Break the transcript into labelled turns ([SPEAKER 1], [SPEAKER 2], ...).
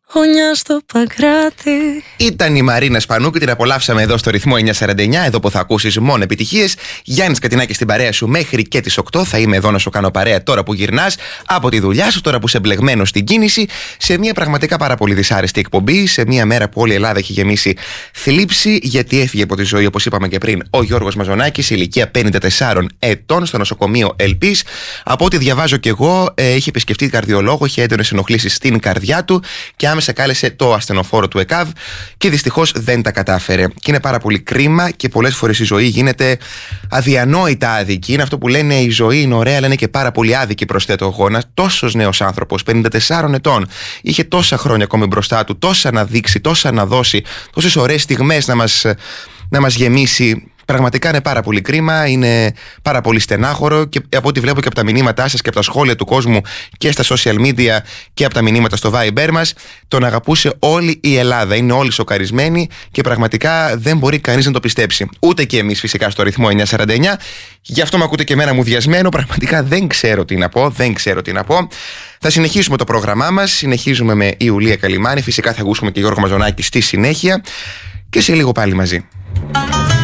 [SPEAKER 1] Χωνιά στο Παγκράτη.
[SPEAKER 2] Ήταν η Μαρίνα Σπανού και την απολαύσαμε εδώ στο ρυθμό 949, εδώ που θα ακούσεις μόνο επιτυχίες. Γιάννης Κατινάκης στην παρέα σου μέχρι και τις 8. Θα είμαι εδώ να σου κάνω παρέα τώρα που γυρνάς από τη δουλειά σου, τώρα που είσαι μπλεγμένος στην κίνηση, σε μια πραγματικά πάρα πολύ δυσάρεστη εκπομπή, σε μια μέρα που όλη η Ελλάδα έχει γεμίσει θλίψη, γιατί έφυγε από τη ζωή, όπως είπαμε και πριν, ο Γιώργος Μαζονάκης, ηλικία 54 ετών, στο νοσοκομείο Ελπής. Από ό,τι διαβάζω κι εγώ, είχε επισκεφτεί καρδιολόγο, είχε έντονες ενοχλήσεις στην καρδιά του και άμεσα κάλεσε το ασθενοφόρο του ΕΚΑΒ και δυστυχώς δεν τα κατάφερε. Και είναι πάρα πολύ κρίμα και πολλές φορές η ζωή γίνεται αδιανόητα άδικη. Είναι αυτό που λένε η ζωή είναι ωραία, αλλά είναι και πάρα πολύ άδικη, προσθέτω εγώ. Ένας τόσος νέος άνθρωπος, 54 ετών, είχε τόσα χρόνια ακόμη μπροστά του, τόσα να δείξει, τόσα να δώσει, τόσες ωραίες στιγμές να μας γεμίσει. Πραγματικά είναι πάρα πολύ κρίμα, είναι πάρα πολύ στενάχωρο και από ό,τι βλέπω και από τα μηνύματά σας και από τα σχόλια του κόσμου και στα social media και από τα μηνύματα στο Viber μας, τον αγαπούσε όλη η Ελλάδα. Είναι όλοι σοκαρισμένοι και πραγματικά δεν μπορεί κανείς να το πιστέψει. Ούτε και εμείς φυσικά στο ρυθμό 949. Γι' αυτό με ακούτε και εμένα μουδιασμένο. Πραγματικά δεν ξέρω τι να πω. Θα συνεχίσουμε το πρόγραμμά μας. Συνεχίζουμε με Ιουλία Καλιμάνη. Φυσικά θα ακούσουμε και Γιώργο Μαζονάκη στη συνέχεια. Και σε λίγο πάλι μαζί.